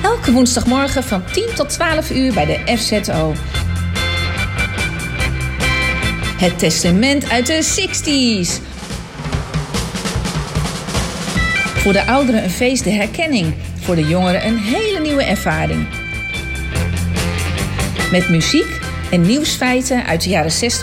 Elke woensdagmorgen van 10 tot 12 uur bij de FZO. Het testament uit de 60s. Voor de ouderen een feest de herkenning. Voor de jongeren een hele nieuwe ervaring. Met muziek en nieuwsfeiten uit de jaren 60